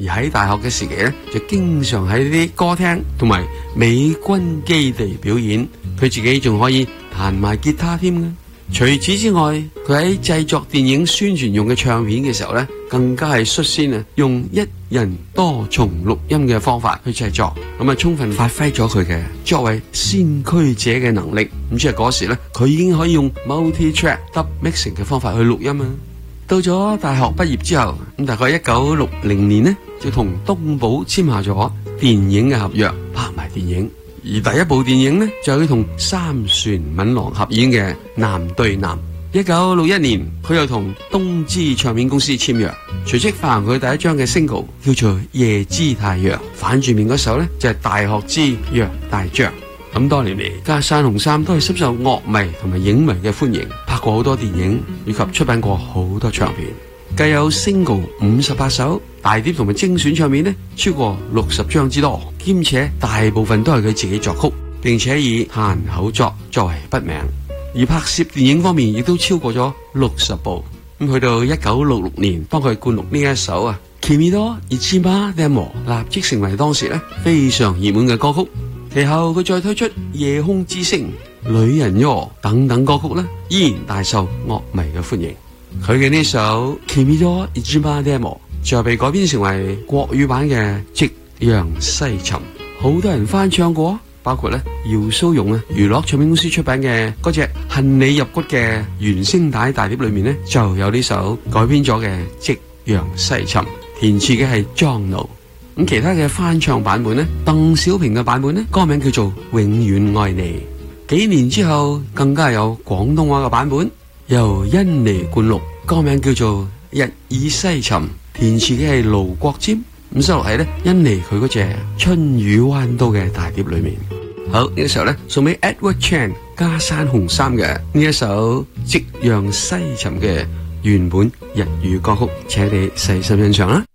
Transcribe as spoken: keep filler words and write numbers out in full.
而喺大學嘅時期咧，就經常喺啲歌廳同埋美軍基地表演。佢自己仲可以彈埋吉他添嘅。除此之外，佢喺製作電影宣傳用嘅唱片嘅時候咧，更加係率先啊用一人多重錄音嘅方法去製作，咁啊充分發揮咗佢嘅作為先驅者嘅能力。咁即係嗰時咧，佢已經可以用 multi-track dub mixing 嘅方法去錄音啊。到咗大學畢業之後，咁大概一九六零年呢，就同東寶簽下咗電影嘅合約，拍埋電影。而第一部電影呢，就係佢同三船敏郎合演嘅《男對男》。一九六一年，佢又同東芝唱片公司簽約，隨即發行佢第一張嘅 single 叫做《夜之太陽》，反住面嗰首呢，就係、是《大學之若大將》。咁多年嚟，加山紅三都係深受樂迷同埋影迷嘅歡迎，拍過好多電影，以及出版過好多唱片。計有 single 五十八首，大碟同埋精選唱片呢超過六十張之多，兼且大部分都係佢自己作曲，並且以彈口作作為筆名。而拍攝電影方面亦都超過咗六十部。咁去到一九六六年，幫佢灌錄呢一首啊《Kimi to Ichima Demo》，立即成為當時咧非常熱門嘅歌曲。其後佢再推出《夜空之星》、《女人喲》等等歌曲咧，依然大受樂迷嘅歡迎。佢嘅呢首《Kimi to Ichima Demo》最後被改編成為國語版嘅《夕陽西沉》，好多人翻唱過，包括咧姚蘇蓉啊，娛樂唱片公司出版嘅嗰隻《恨你入骨》嘅原聲帶大碟裏面呢，就有呢首改編咗嘅《夕陽西沉》，填詞嘅係莊奴。咁其他嘅翻唱版本呢，鄧小平嘅版本呢，歌名叫做《永遠愛你》。幾年之後，更加有廣東話嘅版本，由甄妮灌錄，歌名叫做《日已西沉》，填詞嘅係盧國沾。咁收錄喺呢甄妮佢嗰隻《春雨彎刀》嘅大碟裏面。好，呢個時候呢，送俾 Edward Chan 加山紅三嘅呢一首《夕陽西沉》嘅原本日語歌曲，請你細心欣賞啦。